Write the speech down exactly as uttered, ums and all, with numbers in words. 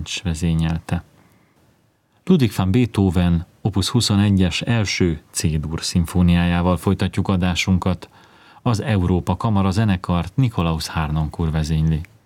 Lynch vezényelte. Ludwig van Beethoven opus huszonegyes első C-dur szimfóniájával folytatjuk adásunkat. Az Európa Kamara zenekart Nikolaus Harnoncourt vezényli.